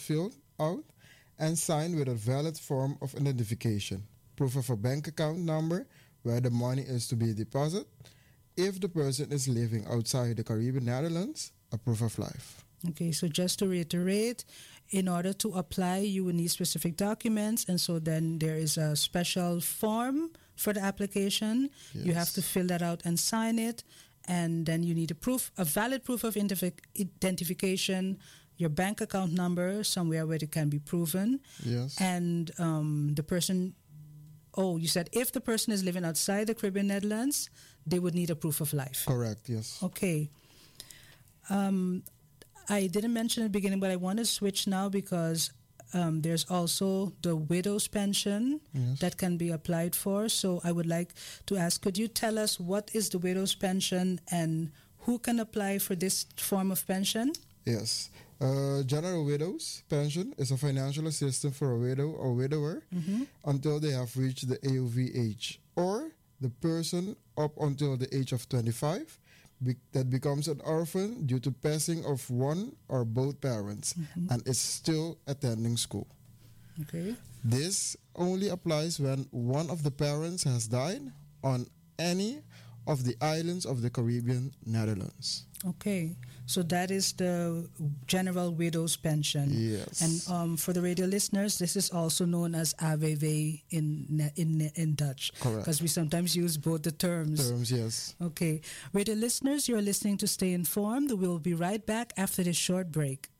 filled out and signed with a valid form of identification, proof of a bank account number where the money is to be deposited. If the person is living outside the Caribbean Netherlands, a proof of life. Okay, so just to reiterate, in order to apply, you will need specific documents, and so then there is a special form for the application. Yes. You have to fill that out and sign it, and then you need a valid proof of identification, your bank account number, somewhere where it can be proven. Yes. And the person. Oh, you said if the person is living outside the Caribbean Netherlands, they would need a proof of life. Correct, yes. Okay. I didn't mention at the beginning, but I want to switch now because there's also the widow's pension that can be applied for. So I would like to ask, could you tell us what is the widow's pension and who can apply for this form of pension? Yes. General widow's pension is a financial assistance for a widow or widower until they have reached the AOV age, or the person up until the age of 25 that becomes an orphan due to passing of one or both parents and is still attending school. Okay. This only applies when one of the parents has died on any of the islands of the Caribbean Netherlands. Okay, so that is the general widow's pension. Yes. And for the radio listeners, this is also known as AWW in Dutch. Correct. Because we sometimes use both the terms. Yes. Okay. Radio listeners, you're listening to Stay Informed. We'll be right back after this short break.